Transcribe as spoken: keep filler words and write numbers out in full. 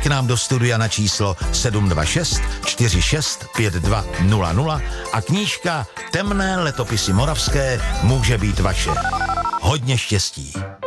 k nám do studia na číslo sedm dva šest čtyři šest pět dva nula nula a knížka Temné letopisy moravské může být vaše. Hodně štěstí.